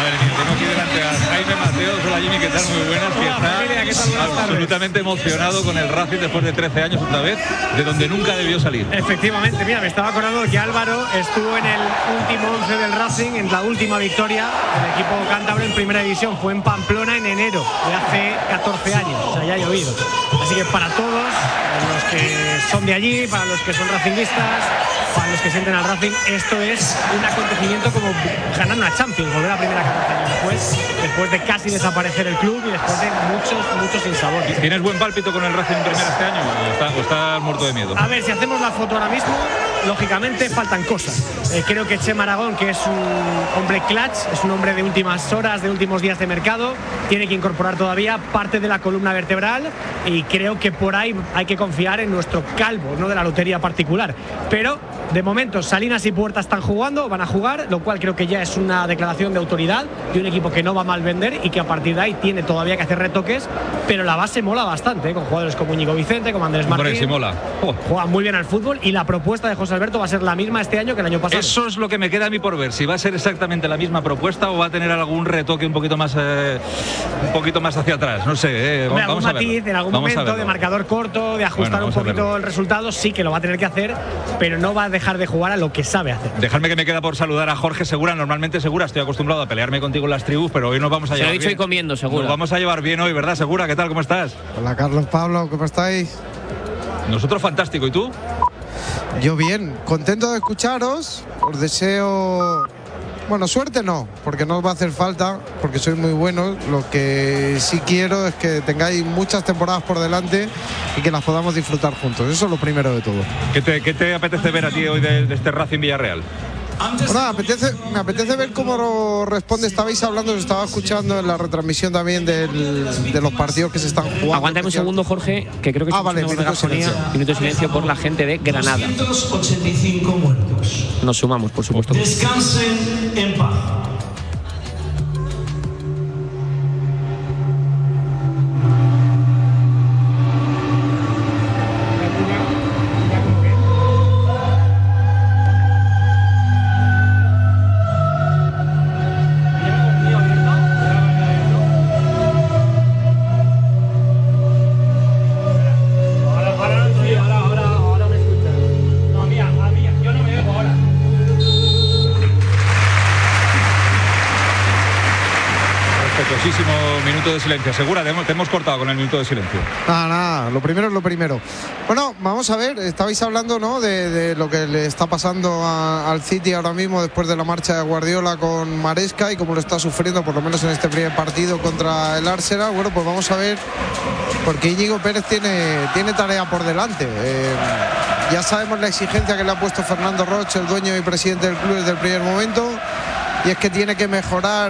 Madre mía, tengo aquí delante a Jaime Mateos. Hola Jimmy, ¿qué tal? Muy buenas. Que está absolutamente emocionado con el Racing después de 13 años otra vez, de donde nunca debió salir. Efectivamente, mira, me estaba acordando de que Álvaro estuvo en el último 11 del Racing, en la última victoria del equipo cántabro en primera división. Fue en Pamplona en enero de hace 14 años, o sea, ya ha llovido. Así que para todos los que son de allí, para los que son racinguistas, para los que sienten al Racing, esto es un acontecimiento como ganar una Champions, volver a primera 14 años después de casi desaparecer el club y después de muchos sinsabores. ¿Tienes buen pálpito con el Racing en primera este año o estás muerto de miedo? A ver, si hacemos la foto ahora mismo, lógicamente faltan cosas. Creo que Chema Aragón, que es un hombre clutch, es un hombre de últimas horas, de últimos días de mercado, tiene que incorporar todavía parte de la columna vertebral y creo que por ahí hay que confiar en nuestro calvo, no de la lotería particular. Pero de momento Salinas y Puerta están jugando, van a jugar, lo cual creo que ya es una declaración de autoridad de un equipo que no va mal vender y que a partir de ahí tiene todavía que hacer retoques, pero la base mola bastante, con jugadores como Íñigo Vicente, como Andrés Martín. Hombre, sí mola. Juegan muy bien al fútbol y la propuesta de José Alberto va a ser la misma este año que el año pasado. Eso es lo que me queda a mí por ver, si va a ser exactamente la misma propuesta o va a tener algún retoque un poquito más hacia atrás, no sé. Hombre, algún matiz, en algún momento de marcador corto, de ajustar un poquito el resultado, sí que lo va a tener que hacer, pero no va a dejar de jugar a lo que sabe hacer. Dejadme que me queda por saludar a Jorge Segura. Normalmente Segura, estoy acostumbrado a pelearme contigo en las tribus, pero hoy nos vamos a llevar bien. Se lo he dicho hoy comiendo, Segura. Nos vamos a llevar bien hoy, ¿verdad, Segura? ¿Qué tal? ¿Cómo estás? Hola, Carlos, Pablo, ¿cómo estáis? Nosotros fantástico, ¿y tú? Yo bien, contento de escucharos. Os deseo, bueno, suerte no, porque no os va a hacer falta, porque sois muy buenos. Lo que sí quiero es que tengáis muchas temporadas por delante y que las podamos disfrutar juntos. Eso es lo primero de todo. ¿Qué te apetece ver a ti hoy de este Racing Villarreal? Bueno, me apetece ver cómo responde. Estabais hablando, os estaba escuchando en la retransmisión también de los partidos que se están jugando. Aguántame un segundo, Jorge, que creo que vale, minuto de silencio por la gente de Granada. 285 muertos. Nos sumamos, por supuesto. Descansen en paz. Minuto de silencio. Segura, te hemos cortado con el minuto de silencio. Nada, lo primero es lo primero. Bueno, vamos a ver, estabais hablando, ¿no?, de lo que le está pasando al City ahora mismo después de la marcha de Guardiola con Maresca y cómo lo está sufriendo, por lo menos en este primer partido contra el Arsenal. Bueno, pues vamos a ver, porque Íñigo Pérez tiene tarea por delante. Ya sabemos la exigencia que le ha puesto Fernando Roche, el dueño y presidente del club, desde el primer momento. Y es que tiene que mejorar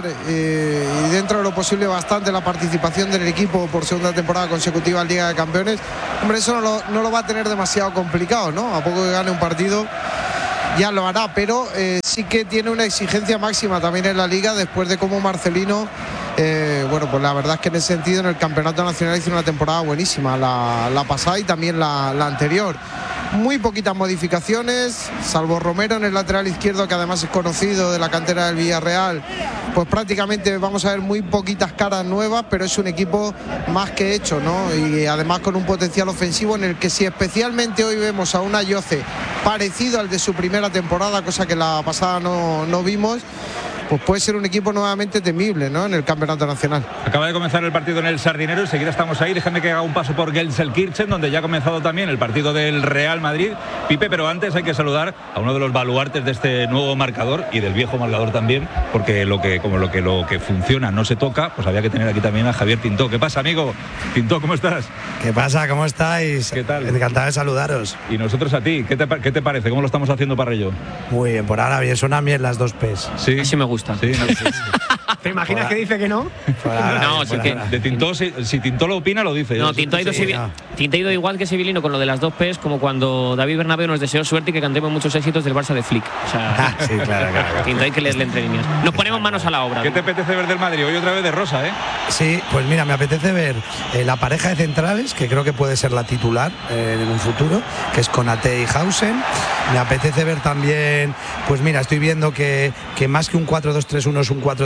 y dentro de lo posible bastante la participación del equipo por segunda temporada consecutiva en Liga de Campeones. Hombre, eso no lo va a tener demasiado complicado, ¿no? A poco que gane un partido ya lo hará, pero sí que tiene una exigencia máxima también en la Liga después de cómo Marcelino, bueno, pues la verdad es que en ese sentido en el Campeonato Nacional hizo una temporada buenísima, la pasada y también la anterior. Muy poquitas modificaciones, salvo Romero en el lateral izquierdo, que además es conocido de la cantera del Villarreal. Pues prácticamente vamos a ver muy poquitas caras nuevas, pero es un equipo más que hecho, ¿no? Y además con un potencial ofensivo en el que si especialmente hoy vemos a un Ayoce parecido al de su primera temporada, cosa que la pasada no vimos, pues puede ser un equipo nuevamente temible, ¿no?, en el Campeonato Nacional. Acaba de comenzar el partido en el Sardinero, enseguida estamos ahí. Déjame que haga un paso por Gelsenkirchen, donde ya ha comenzado también el partido del Real Madrid. Pipe, pero antes hay que saludar a uno de los baluartes de este nuevo marcador y del viejo marcador también, porque lo que funciona no se toca, pues había que tener aquí también a Javier Tintó. ¿Qué pasa, amigo? Tintó, ¿cómo estás? ¿Qué pasa? ¿Cómo estáis? ¿Qué tal? Encantado de saludaros. Y nosotros a ti. ¿Qué te parece? ¿Cómo lo estamos haciendo, Parrello? Muy bien, por ahora bien, suenan bien las dos P's. Sí, así me gusta. Sí, no, sí. ¿Te imaginas que dice que no? No, sí que de Tintó, si Tintó lo opina, lo dice. No, Tintó ha ido igual que Sevilino con lo de las dos P's, como cuando David Bernabéu nos deseó suerte y que cantemos muchos éxitos del Barça de Flick. O sea, sí, claro. Tintó hay que leerle entre líneas. Nos ponemos manos a la obra. ¿Qué te apetece ver del Madrid? Hoy otra vez de rosa, ¿eh? Sí, pues mira, me apetece ver la pareja de centrales, que creo que puede ser la titular en un futuro, que es Konaté y Hausen. Me apetece ver también, pues mira, estoy viendo que más que un 4-2-3-1 es un 4-3-3,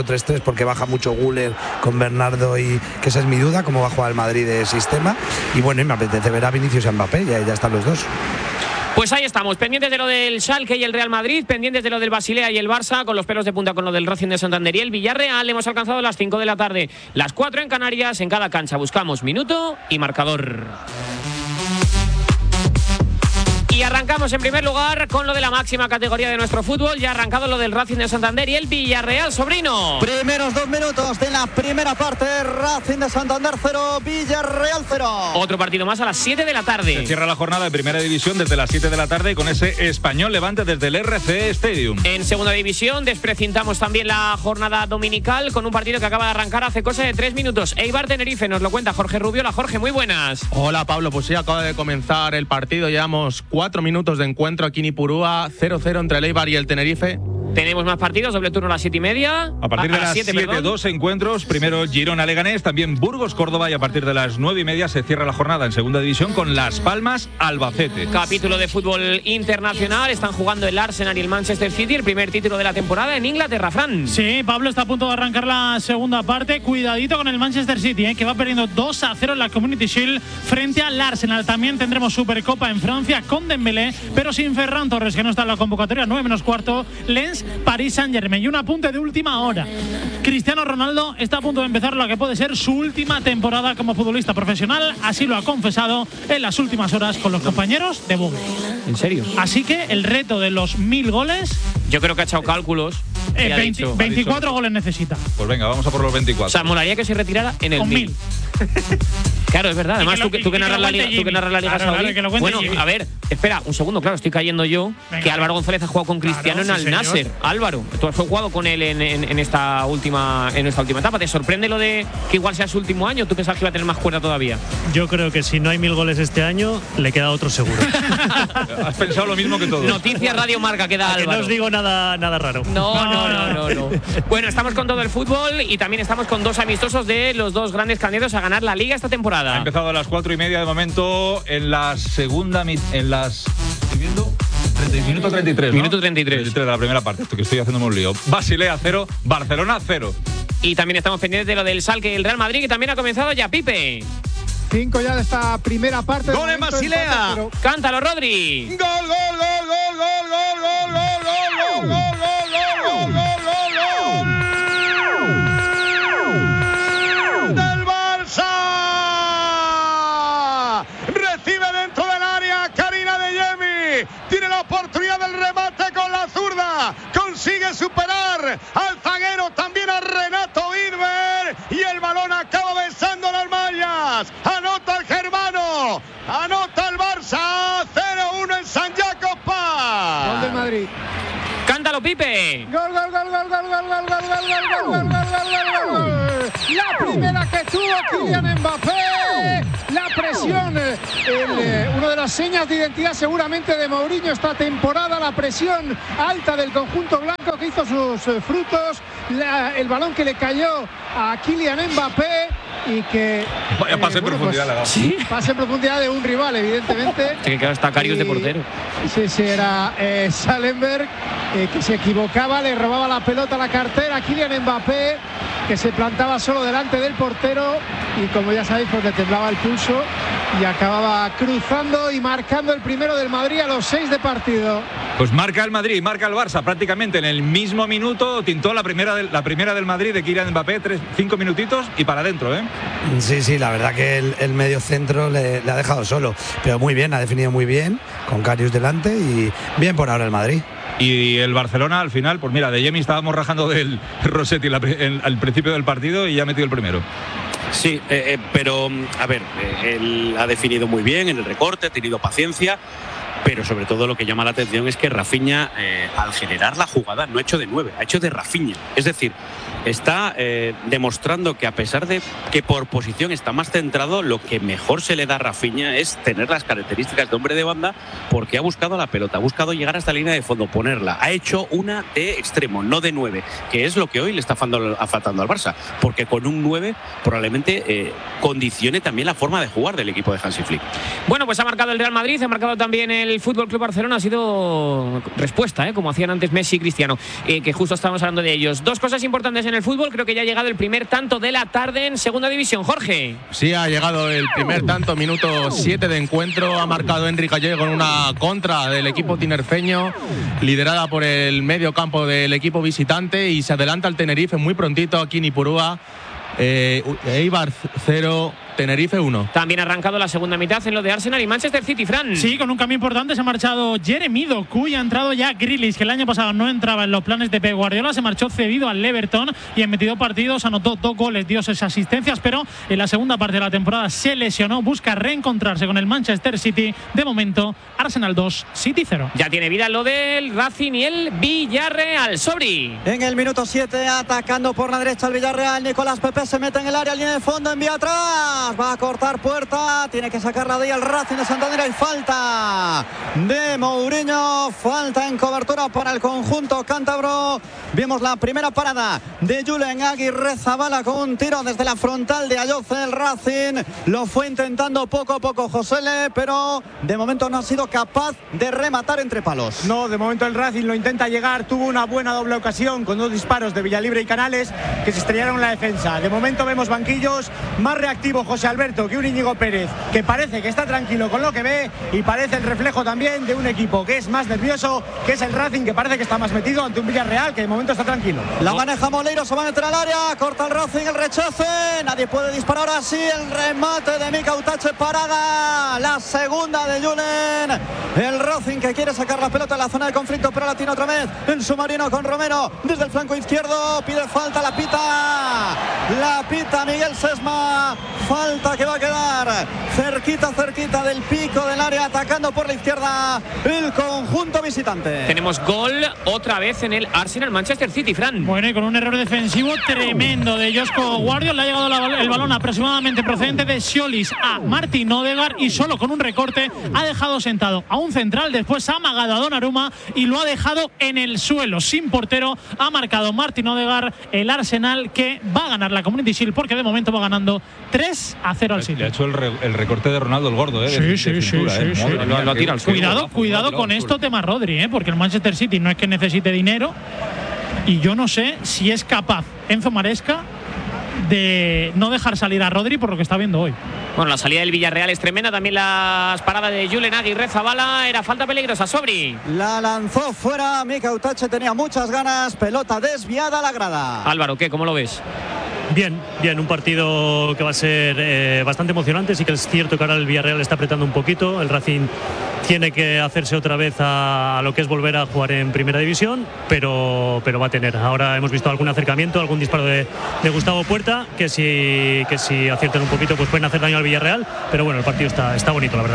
porque baja mucho Güler con Bernardo, y que esa es mi duda, cómo va a jugar el Madrid de sistema. Y bueno, y me apetece ver a Vinicius y a Mbappé, ya están los dos. Pues ahí estamos, pendientes de lo del Schalke y el Real Madrid, pendientes de lo del Basilea y el Barça, con los pelos de punta con lo del Racing de Santander y el Villarreal. Hemos alcanzado las 5 de la tarde, las 4 en Canarias. En cada cancha buscamos minuto y marcador. Y arrancamos en primer lugar con lo de la máxima categoría de nuestro fútbol. Ya ha arrancado lo del Racing de Santander y el Villarreal, sobrino. Primeros 2 minutos de la primera parte. Racing de Santander 0, Villarreal 0. Otro partido más a las 7 de la tarde. Se cierra la jornada de primera división desde las 7 de la tarde con ese Español Levante desde el RC Stadium. En segunda división desprecintamos también la jornada dominical con un partido que acaba de arrancar hace cosa de 3 minutos. Eibar Tenerife, nos lo cuenta Jorge Rubiola. Jorge, muy buenas. Hola Pablo, pues sí, acaba de comenzar el partido. Llevamos 4 minutos de encuentro aquí en Ipurúa, 0-0 entre el Eibar y el Tenerife. Tenemos más partidos, doble turno a las 7:30. A partir de las 7, 2 encuentros. Primero Girona-Leganés, también Burgos-Córdoba, y a partir de las 9:30 se cierra la jornada en segunda división con Las Palmas-Albacete. Capítulo de fútbol internacional. Están jugando el Arsenal y el Manchester City, el primer título de la temporada en Inglaterra, Fran. Sí, Pablo está a punto de arrancar la segunda parte. Cuidadito con el Manchester City, que va perdiendo 2-0 en la Community Shield frente al Arsenal. También tendremos Supercopa en Francia con Dembélé, pero sin Ferran Torres, que no está en la convocatoria. 9:15, Lens, París Saint-Germain. Y un apunte de última hora. Cristiano Ronaldo está a punto de empezar lo que puede ser su última temporada como futbolista profesional. Así lo ha confesado en las últimas horas con los compañeros de Bugge. ¿En serio? Así que el reto de los 1000 goles... Yo creo que ha echado cálculos. 24 goles necesita. Pues venga, vamos a por los 24. O sea, molaría que se retirara en el con 1000. Claro, es verdad. Además, tú que narras la Liga Saudí. Bueno, a ver, espera, un segundo, claro, estoy cayendo yo. Venga, que Álvaro González ha jugado con Cristiano en Al Nasser. Álvaro, tú has jugado con él en esta última etapa. ¿Te sorprende lo de que igual sea su último año? ¿Tú pensabas que iba a tener más cuerda todavía? Yo creo que si no hay 1000 goles este año, le queda otro seguro. Has pensado lo mismo que todos. Noticias Radio Marca queda Álvaro. Que no os digo nada raro. No. Bueno, estamos con todo el fútbol y también estamos con 2 amistosos de los 2 grandes candidatos a ganar la Liga esta temporada. Ha empezado a las 4:30 de momento en la segunda ¿estoy viendo? Minuto 33, ¿no? Minuto 33 de la primera parte, esto que estoy haciéndome un lío. Basilea 0, Barcelona 0. Y también estamos pendientes de lo del Schalke y el Real Madrid, que también ha comenzado ya, Pipe. 5 ya de esta primera parte. ¡Gol en Basilea! ¡Cántalo, Rodri! ¡Gol, gol, gol, gol, gol, gol, gol, gol, gol, gol, gol, gol, gol, del Barça! Recibe dentro del área Karina de Yemi. Tiene la oportunidad del remate con la zurda. Consigue superar al zaguero, también a Renato Idber. Y el balón acaba besando las mallas. Anota el germano. Anota el Barça. 0-1 en San Jacos Park. Gol del Madrid. ¡Cántalo, Pipe! Gol, gol, gol, gol, gol, gol, gol, gol, gol, gol, gol, gol, gol. La primera que tuvo Kylian Mbappé. La presión, uno de las señas de identidad seguramente de Mourinho esta temporada, la presión alta del conjunto blanco que hizo sus frutos, el balón que le cayó a Kylian Mbappé y que... Vaya pase en profundidad, pues, ¿sí? Pase en profundidad de un rival, evidentemente. Que claro, está Karius de portero. Sí, era Schallenberg, que se equivocaba, le robaba la pelota a la cartera a Kylian Mbappé, que se plantaba solo delante del portero y como ya sabéis, pues le temblaba el pulso y acababa cruzando y marcando el primero del Madrid a los 6 de partido. Pues marca el Madrid, marca el Barça prácticamente en el mismo minuto. Tintó la primera del Madrid de Kylian Mbappé, 5 minutitos y para adentro, ¿eh? Sí, la verdad que el medio centro le ha dejado solo, pero muy bien, ha definido muy bien, con Karius delante y bien por ahora el Madrid. Y el Barcelona al final, pues mira, de Yemi estábamos rajando del Rossetti al principio del partido y ya ha metido el primero. Sí, pero a ver, él ha definido muy bien en el recorte, ha tenido paciencia, pero sobre todo lo que llama la atención es que Rafinha, al generar la jugada, no ha hecho de 9, ha hecho de Rafinha. Es decir, está demostrando que a pesar de que por posición está más centrado, lo que mejor se le da a Rafinha es tener las características de hombre de banda, porque ha buscado la pelota, ha buscado llegar hasta la línea de fondo, ponerla. Ha hecho una de extremo, no de 9, que es lo que hoy le está faltando al Barça, porque con un 9 probablemente condicione también la forma de jugar del equipo de Hansi Flick. Bueno, pues ha marcado el Real Madrid, ha marcado también el Fútbol Club Barcelona. Ha sido respuesta, como hacían antes Messi y Cristiano, que justo estábamos hablando de ellos. 2 cosas importantes en en el fútbol, creo que ya ha llegado el primer tanto de la tarde en Segunda División. Jorge. Sí, ha llegado el primer tanto, minuto 7 de encuentro. Ha marcado Enrique Gallego con una contra del equipo tinerfeño, liderada por el medio campo del equipo visitante, y se adelanta el Tenerife muy prontito aquí en Ipurúa. Eibar 0, Tenerife 1. También ha arrancado la segunda mitad en lo de Arsenal y Manchester City, Fran. Sí, con un cambio importante se ha marchado Jeremy Doku y ha entrado ya Grealish, que el año pasado no entraba en los planes de Pep Guardiola. Se marchó cedido al Everton y en 22 partidos anotó 2 goles, dio 6 asistencias, pero en la segunda parte de la temporada se lesionó. Busca reencontrarse con el Manchester City. De momento, Arsenal 2, City 0. Ya tiene vida lo del Racing y el Villarreal. Sobri. En el minuto 7, atacando por la derecha el Villarreal. Nicolás Pepe se mete en el área, línea de fondo, envía atrás. Va a cortar puerta, tiene que sacarla de ahí el Racing de Santander. Y falta de Mourinho, falta en cobertura para el conjunto cántabro. Vimos la primera parada de Julen Aguirrezabala con un tiro desde la frontal de Ayoce. El Racing lo fue intentando poco a poco Josele, pero de momento no ha sido capaz de rematar entre palos. No, de momento el Racing lo intenta llegar, tuvo una buena doble ocasión con 2 disparos de Villalibre y Canales que se estrellaron en la defensa. De momento vemos banquillos, más reactivo José Alberto que un Íñigo Pérez, que parece que está tranquilo con lo que ve, y parece el reflejo también de un equipo que es más nervioso, que es el Racing, que parece que está más metido ante un Villarreal que de momento está tranquilo. La maneja Moleiro, se va a meter al área, corta el Racing, el rechace, nadie puede disparar. Ahora sí, el remate de Mika Utache, parada, la segunda de Julen. El Racing que quiere sacar la pelota en la zona de conflicto, pero la tiene otra vez el submarino con Romero desde el flanco izquierdo, pide falta, la pita Miguel Sesma, falta que va a quedar cerquita del pico del área, atacando por la izquierda el conjunto visitante. Tenemos gol otra vez en el Arsenal Manchester City, Fran. Bueno, y con un error defensivo tremendo de Josko Guardiola. Le ha llegado el balón aproximadamente procedente de Schollis a Martin Odegaard, y solo con un recorte ha dejado sentado a un central. Después ha amagado a Donnarumma y lo ha dejado en el suelo sin portero. Ha marcado Martin Odegaard, el Arsenal, que va a ganar la Community Shield porque de momento va ganando 3-0 al City. Le ha hecho el recorte de Ronaldo el gordo, Sí. Lo ha tirado al suelo. Cuidado con esto, tema Rodri, porque el Manchester City no es que necesite dinero, y yo no sé si es capaz Enzo Maresca de no dejar salir a Rodri por lo que está viendo hoy. Bueno, la salida del Villarreal es tremenda, también las paradas de Julen Aguirrezabala. Era falta peligrosa, Sobri. La lanzó fuera, Mika Utache tenía muchas ganas, pelota desviada a la grada. Álvaro, ¿cómo lo ves? Bien, un partido que va a ser bastante emocionante. Sí que es cierto que ahora el Villarreal está apretando un poquito. El Racing tiene que hacerse otra vez a lo que es volver a jugar en Primera División, pero va a tener. Ahora hemos visto algún acercamiento, algún disparo de Gustavo Puerta, que si aciertan un poquito pues pueden hacer daño al Villarreal, pero bueno, el partido está bonito, la verdad.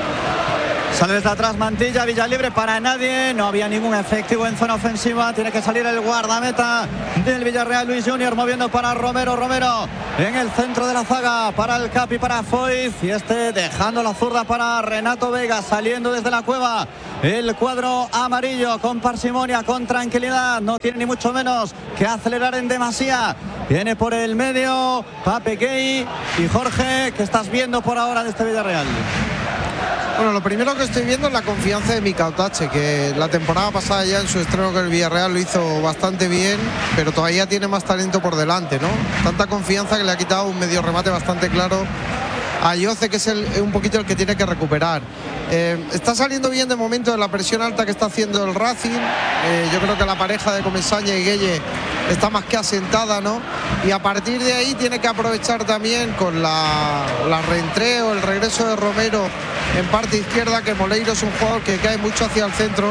Sale desde atrás Mantilla, Villalibre para nadie, no había ningún efectivo en zona ofensiva, tiene que salir el guardameta del Villarreal, Luis Junior, moviendo para Romero en el centro de la zaga, para el Capi, para Foiz, y dejando la zurda para Renato Vega, saliendo desde la cueva el cuadro amarillo, con parsimonia, con tranquilidad, no tiene ni mucho menos que acelerar en demasía. Viene por el medio Pape Gay y Jorge, ¿qué estás viendo por ahora de este Villarreal? Bueno, lo primero que estoy viendo es la confianza de Mika Utache, que la temporada pasada ya en su estreno con el Villarreal lo hizo bastante bien, pero todavía tiene más talento por delante, ¿no? Tanta confianza que le ha quitado un medio remate bastante claro a Yoce, que es un poquito el que tiene que recuperar. Está saliendo bien de momento de la presión alta que está haciendo el Racing. Yo creo que la pareja de Comesaña y Gueye está más que asentada, ¿no? Y a partir de ahí tiene que aprovechar también con la reentreo, el regreso de Romero en parte izquierda, que Moleiro es un jugador que cae mucho hacia el centro,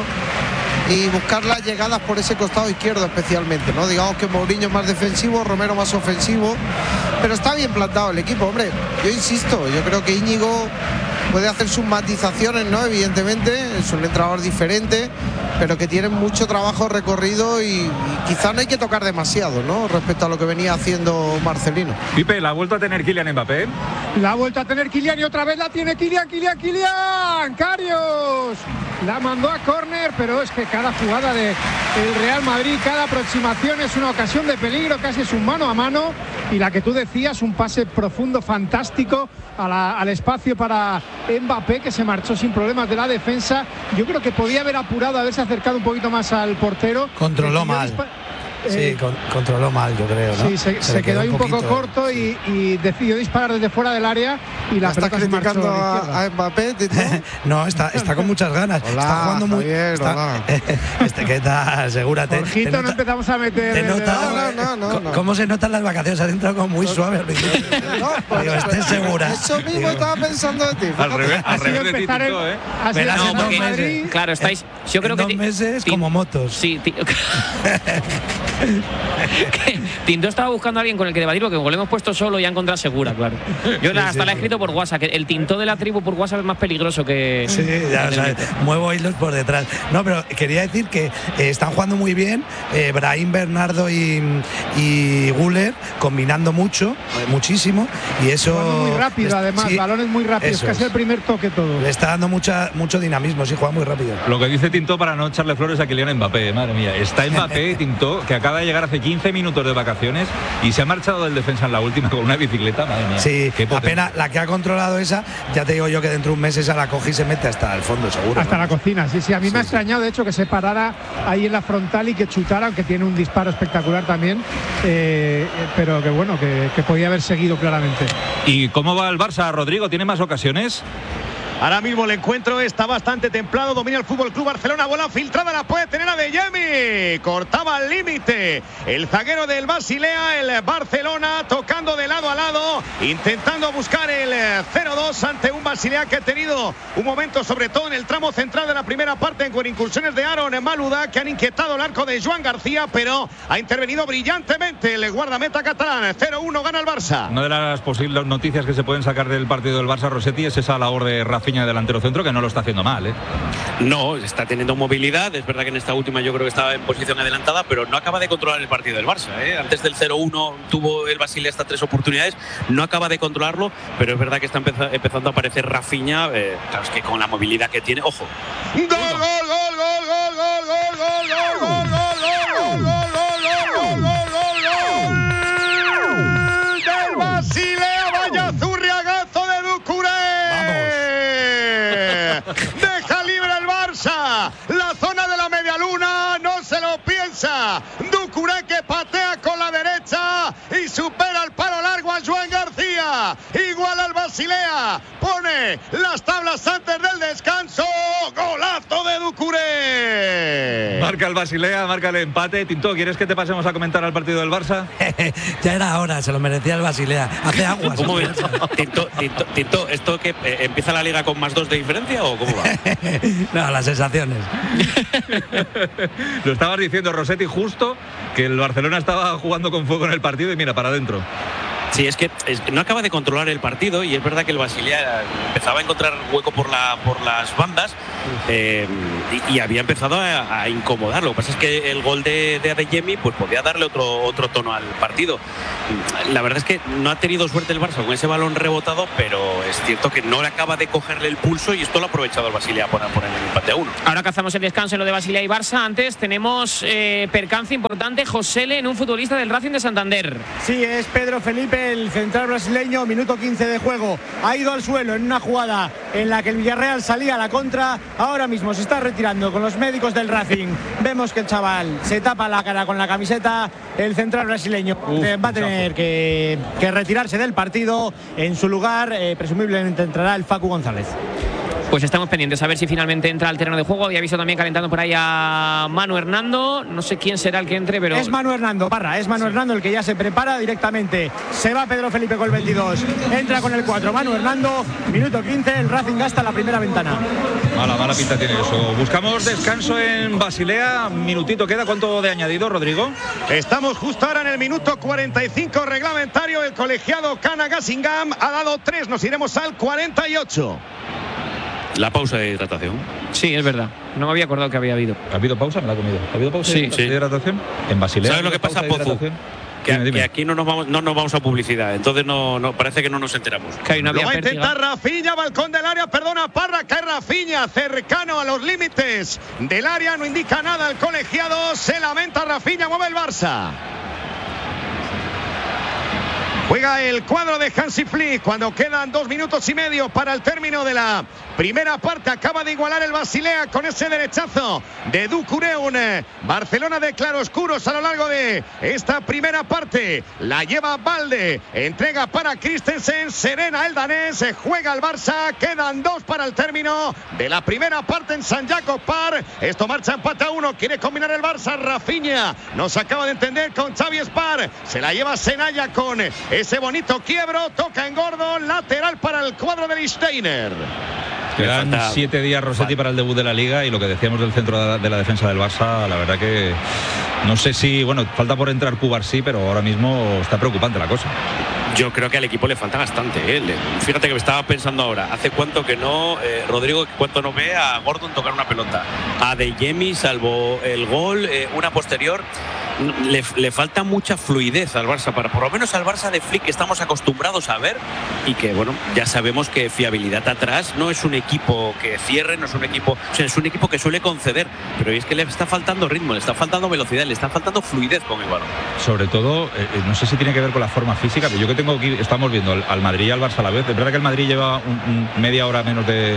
y buscar las llegadas por ese costado izquierdo especialmente, ¿no? Digamos que Mourinho es más defensivo, Romero más ofensivo, pero está bien plantado el equipo, hombre. Yo insisto, yo creo que Íñigo puede hacer sus matizaciones, ¿no? Evidentemente, es un entrenador diferente, pero que tiene mucho trabajo recorrido y quizá no hay que tocar demasiado, ¿no? Respecto a lo que venía haciendo Marcelino. Pipe, ¿la ha vuelto a tener Kylian Mbappé? La ha vuelto a tener Kylian y otra vez la tiene Kylian. Karius la mandó a córner, pero es que cada jugada del Real Madrid, cada aproximación es una ocasión de peligro, casi es un mano a mano, y la que tú decías, un pase profundo fantástico al espacio para Mbappé, que se marchó sin problemas de la defensa. Yo creo que podía haber apurado, haberse acercado un poquito más al portero. Controló mal. Sí, controló mal, yo creo, ¿no? Sí, se quedó ahí un poco corto y decidió disparar desde fuera del área y la pelota se marchó criticando a Mbappé, Tito. No, está con muchas ganas. Hola, está jugando muy Javier, bien. ¿Qué tal? Asegúrate. Jorgito, no empezamos a meter. Te nota, no. ¿Cómo se notan las vacaciones? Has entrado como muy suave al principio. Digo, estés segura. Eso mismo estaba pensando de ti. Al revés de ti, Tito, ¿eh? Verás en 2 Madrid. meses. Claro, estáis. Yo creo en que 2 meses como motos. Sí, Tinto estaba buscando a alguien con el que debatir, porque como lo hemos puesto solo ya encontrado segura, claro. Yo hasta la he escrito por WhatsApp, que el Tinto de la tribu por WhatsApp es más peligroso que. Sí, ya sabes, muevo hilos por detrás. No, pero quería decir que están jugando muy bien Brahim, Bernardo y Guller, combinando muchísimo, y eso. Muy rápido, además, sí, balones muy rápidos, casi el primer toque todo. Le está dando mucho dinamismo, sí, juega muy rápido. Lo que dice Tinto para no echarle flores a Kylian Mbappé, madre mía. Está Mbappé, Tinto, que acaba de llegar hace 15 minutos de vacaciones y se ha marchado del defensa en la última con una bicicleta, madre mía. Sí, apenas la que ha controlado esa, ya te digo yo que dentro de un mes esa la coge y se mete hasta el fondo, seguro. Hasta la cocina, sí. A mí me ha extrañado, de hecho, que se parara ahí en la frontal y que chutara, aunque tiene un disparo espectacular también, pero que bueno, que podía haber seguido claramente. ¿Y cómo va el Barça, Rodrigo? ¿Tiene más ocasiones? Ahora mismo el encuentro está bastante templado, domina el FC Barcelona, bola filtrada, la puede tener Adeyemi, cortaba al límite el zaguero del Basilea, el Barcelona tocando de lado a lado, intentando buscar el 0-2 ante un Basilea que ha tenido un momento, sobre todo en el tramo central de la primera parte, con incursiones de Aaron Maluda que han inquietado el arco de Joan García, pero ha intervenido brillantemente el guardameta catalán. 0-1 gana el Barça. Una de las posibles noticias que se pueden sacar del partido del Barça, Rossetti, es esa labor de Rafinha, delantero centro, que no lo está haciendo mal, ¿eh? No, está teniendo movilidad. Es verdad que en esta última yo creo que estaba en posición adelantada, pero no acaba de controlar el partido del Barça, ¿eh? Antes del 0-1 tuvo el Basilea hasta 3 oportunidades, no acaba de controlarlo, pero es verdad que está empezando a aparecer Rafinha, claro, es que con la movilidad que tiene, ojo. ¡Gol, gol, gol, gol, gol, gol, gol, gol, gol, gol, gol! Del Basilea, vaya zurriagazo de Doucouré. Deja libre el Barça, la zona de la media luna, no se lo piensa. Doucouré que patea con la derecha y supera el palo largo a Joan García. Igual al Basilea, pone las tablas antes del descanso. Golazo de Doucouré. Marca el Basilea, marca el empate. Tinto, ¿quieres que te pasemos a comentar al partido del Barça? Ya era hora, se lo merecía el Basilea. Hace aguas. ¿Cómo ves? Tinto, ¿esto que empieza la liga con +2 de diferencia o cómo va? No, las sensaciones. Lo estabas diciendo, Rossetti, justo que el Barcelona estaba jugando con fuego en el partido y mira, para adentro. Sí, es que no acaba de controlar el partido y es verdad que el Basilea empezaba a encontrar hueco por las bandas y había empezado a incomodar. Lo que pasa es que el gol de Adeyemi pues podía darle otro tono al partido. La verdad es que no ha tenido suerte el Barça con ese balón rebotado, pero es cierto que no le acaba de cogerle el pulso y esto lo ha aprovechado el Basilea para poner el empate a 1. Ahora cazamos el descanso en lo de Basilea y Barça. Antes tenemos percance importante, Josele, en un futbolista del Racing de Santander. Sí, es Pedro Felipe, el central brasileño, minuto 15 de juego. Ha ido al suelo en una jugada en la que el Villarreal salía a la contra. Ahora mismo se está retirando con los médicos del Racing. Vemos que el chaval se tapa la cara con la camiseta. El central brasileño va a tener que retirarse del partido. En su lugar, presumiblemente entrará el Facu González. Pues estamos pendientes a ver si finalmente entra al terreno de juego. Había visto también calentando por ahí a Manu Hernando. No sé quién será el que entre, pero... Es Manu Hernando, Parra, es Manu Hernando el que ya se prepara directamente. Se va Pedro Felipe con el 22. Entra con el 4 Manu Hernando. Minuto 15, el Racing gasta la primera ventana. Mala pinta tiene eso. Buscamos descanso en Basilea. Minutito queda. ¿Cuánto de añadido, Rodrigo? Estamos justo ahora en el minuto 45 reglamentario. El colegiado Kana Gassingam ha dado 3. Nos iremos al 48. La pausa de hidratación. Sí, es verdad. No me había acordado que había habido. ¿Ha habido pausa? ¿Me la he comido? ¿Ha habido pausa de hidratación? En Basilea. ¿Sabes lo que pasa, Pozu? Que aquí no nos vamos a publicidad, entonces no parece que no nos enteramos. Lo va a intentar Rafinha, balcón del área, perdona, Parra, cae Rafinha, cercano a los límites del área, no indica nada el colegiado, se lamenta Rafinha, mueve el Barça. Juega el cuadro de Hansi Flick cuando quedan 2 minutos y medio para el término de la primera parte. Acaba de igualar el Basilea con ese derechazo de Ducureun. Barcelona de claroscuros a lo largo de esta primera parte. La lleva Valde, entrega para Christensen, serena el danés, juega el Barça, quedan 2 para el término de la primera parte en Sant Jakob Park. Esto marcha empate a 1, quiere combinar el Barça. Rafinha nos acaba de entender con Xavi Spar, se la lleva Senaya con ese bonito quiebro, toca en gordo, lateral para el cuadro de Lichtsteiner. Quedan 7 días, Rossetti, para el debut de la Liga, y lo que decíamos del centro de la defensa del Barça, la verdad que no sé si, bueno, falta por entrar Cubarsí, pero ahora mismo está preocupante la cosa. Yo creo que al equipo le falta bastante, ¿eh? Fíjate que me estaba pensando ahora, hace cuánto que no, Rodrigo, cuánto no ve a Gordon tocar una pelota. A De Jemi, salvo el gol, una posterior, le falta mucha fluidez al Barça, por lo menos al Barça de Flick que estamos acostumbrados a ver, y que, bueno, ya sabemos que fiabilidad atrás no es un equipo que cierre, no es un equipo, o sea, es un equipo que suele conceder, pero es que le está faltando ritmo, le está faltando velocidad, le está faltando fluidez con el balón. Sobre todo, no sé si tiene que ver con la forma física, pero yo que tengo aquí, estamos viendo al Madrid y al Barça a la vez. Es verdad que el Madrid lleva media hora menos de...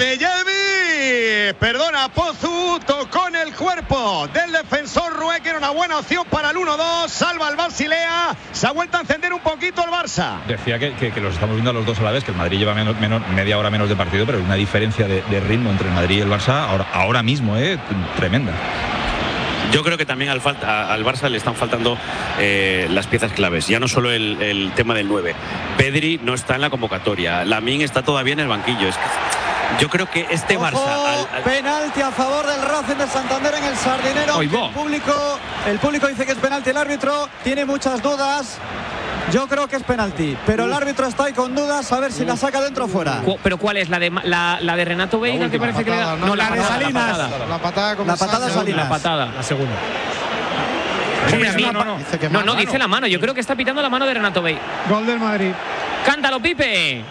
Adeyemi, perdona, Pozu, tocó en el cuerpo del defensor Rue, que era una buena opción para el 1-2, salva al Basilea, se ha vuelto a encender un poquito el Barça. Decía que los estamos viendo a los dos a la vez, que el Madrid lleva media hora menos de partido, pero una diferencia de ritmo entre el Madrid y el Barça ahora mismo, tremenda. Yo creo que también al Barça le están faltando las piezas claves. Ya no solo el tema del 9. Pedri no está en la convocatoria. Lamine está todavía en el banquillo. Es que yo creo que este Barça... Penalti a favor del Racing de Santander en el Sardinero. El público dice que es penalti. El árbitro tiene muchas dudas. Yo creo que es penalti, pero el árbitro está ahí con dudas, a ver si la saca dentro o fuera. ¿Pero cuál es? ¿La de Renato Veiga, que parece patada, que... No, la de Salinas. La patada Salinas. La patada. La segunda. No, dice la mano. Yo creo que está pitando la mano de Renato Veiga. Gol del Madrid. ¡Cántalo, Pipe!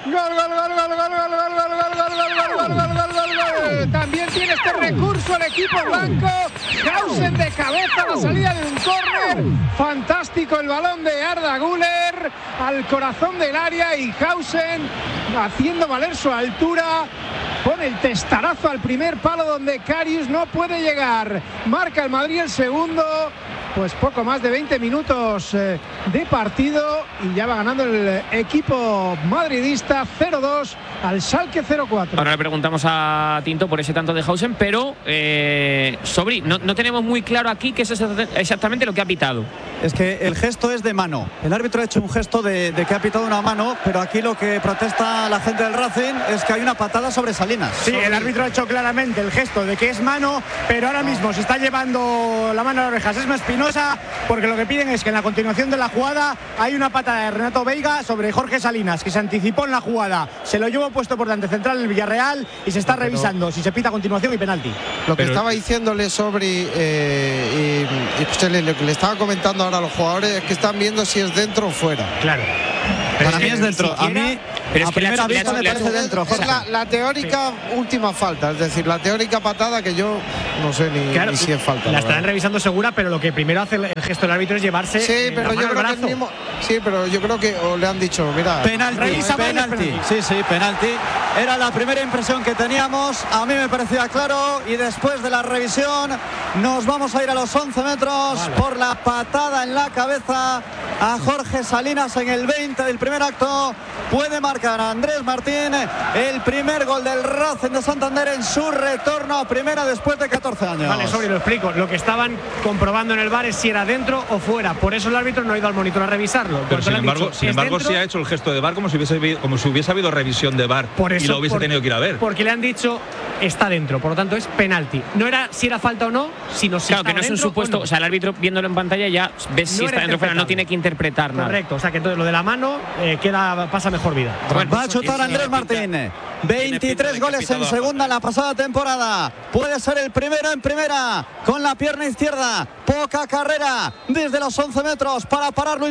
También tiene este recurso el equipo blanco. Hausen de cabeza a la salida de un córner. Fantástico el balón de Arda Güler al corazón del área, y Hausen haciendo valer su altura. Pone el testarazo al primer palo donde Karius no puede llegar. Marca el Madrid el segundo. Pues poco más de 20 minutos de partido, y ya va ganando el equipo madridista 0-2 al Schalke 0-4. Ahora le preguntamos a Tinto por ese tanto de Hausen, pero Sobri, no tenemos muy claro aquí qué es exactamente lo que ha pitado. Es que el gesto es de mano. El árbitro ha hecho un gesto de que ha pitado una mano, pero aquí lo que protesta la gente del Racing es que hay una patada sobre Salinas. Sí, el árbitro ha hecho claramente el gesto de que es mano, pero ahora mismo se está llevando la mano a las orejas. Es más Espinosa, porque lo que piden es que en la continuación de la jugada hay una patada de Renato Veiga sobre Jorge Salinas, que se anticipó en la jugada, se lo llevó puesto por delante central el Villarreal, y se está revisando si se pita a continuación y penalti. Lo que estaba diciéndole Sobri lo que le estaba comentando ahora a los jugadores es que están viendo si es dentro o fuera. Claro. Para mí es dentro. A mí, a primera vista me parece dentro. Es la teórica última falta, es decir, la teórica patada que yo no sé ni si es falta. La estarán revisando segura, pero lo que primero hace el gesto del árbitro es llevarse pero yo creo que el mismo, pero yo creo que le han dicho, mira, penalti. Sí, penalti. Era la primera impresión que teníamos. A mí me parecía claro, y después de la revisión nos vamos a ir a los 11 metros por la patada en la cabeza a Jorge Salinas en el 20 del primer acto. Puede marcar a Andrés Martín el primer gol del Racing de Santander en su retorno a primera después de 14 años. Vale, Sobri, lo explico. Lo que estaban comprobando en el VAR es si era dentro o fuera. Por eso el árbitro no ha ido al monitor a revisarlo. Pero sin embargo sí ha hecho el gesto de VAR como si hubiese habido revisión de VAR y lo hubiese tenido que ir a ver. Porque le han dicho está dentro, por lo tanto es penalti. No era si era falta o no, sino si claro, que no es un supuesto, o sea, el árbitro viéndolo en pantalla ya ves si está dentro o fuera, no tiene que interpretar nada. Correcto, o sea que entonces lo de la mano pasa mejor vida. Bueno, va a chutar Andrés Martín. 23 goles en segunda la pasada temporada. Puede ser el primero en primera con la pierna izquierda. Poca carrera desde los 11 metros para pararlo.